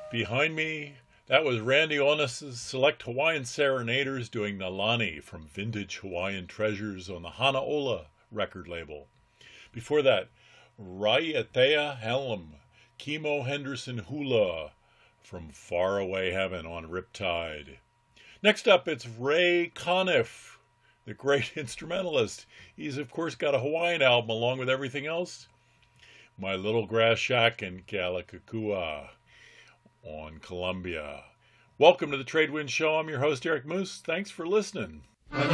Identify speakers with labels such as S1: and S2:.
S1: Behind me, that was Randy Onas's Select Hawaiian Serenaders doing Nalani from Vintage Hawaiian Treasures on the Hanaola record label. Before that, Raiatea Helm, Kimo Henderson Hula from Faraway Heaven on Riptide. Next up, it's Ray Conniff, the great instrumentalist. He's, of course, got a Hawaiian album along with everything else. My Little Grass Shack in Kealakekua on Columbia. Welcome to the Trade Wind Show. I'm your host, Eric Moose. Thanks for listening.